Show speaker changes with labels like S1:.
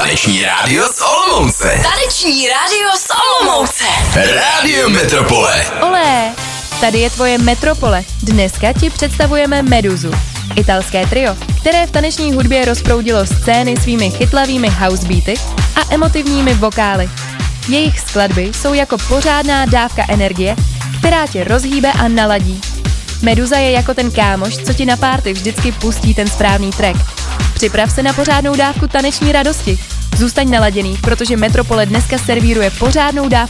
S1: Taneční rádio z Olomouce.
S2: Taneční rádio z Olomouce.
S1: Rádio Metropole.
S3: Olé, tady je tvoje Metropole. Dneska ti představujeme Meduzu. Italské trio, které v taneční hudbě rozproudilo scény svými chytlavými housebeaty a emotivními vokály. Jejich skladby jsou jako pořádná dávka energie, která tě rozhýbe a naladí. Meduza je jako ten kámoš, co ti na párty vždycky pustí ten správný track. Připrav se na pořádnou dávku taneční radosti. Zůstaň naladěný, protože Metropole dneska servíruje pořádnou dávku